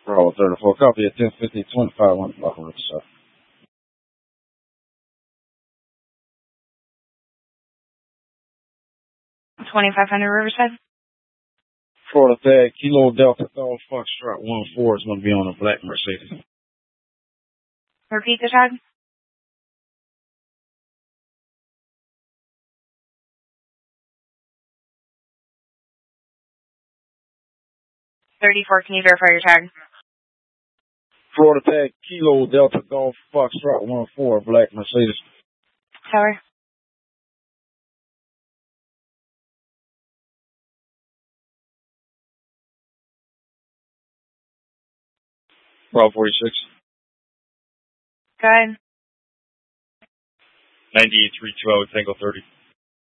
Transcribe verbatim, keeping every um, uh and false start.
Bravo thirty-four, copy at ten fifty, twenty-five hundred block on Riverside. twenty-five hundred Riverside. Florida tag, Kilo Delta Golf Foxtrot one four is going to be on a black Mercedes. Repeat the tag. thirty-four, can you verify your tag? Florida tag, Kilo Delta Golf Foxtrot one four, black Mercedes. Tower. Bravo forty-six. Go ahead. ninety-eight three two, I would Tango thirty.